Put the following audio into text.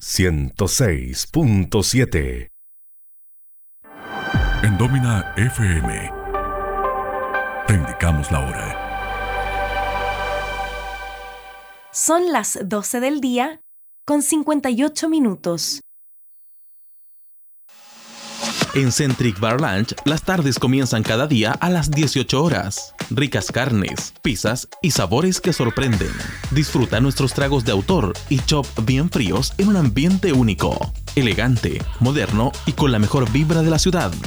106.7. En Domina FM te indicamos la hora. Son las 12 del día con 58 minutos. En Centric Bar Lunch, las tardes comienzan cada día a las 18 horas. Ricas carnes, pizzas y sabores que sorprenden. Disfruta nuestros tragos de autor y chop bien fríos en un ambiente único, elegante, moderno y con la mejor vibra de la ciudad.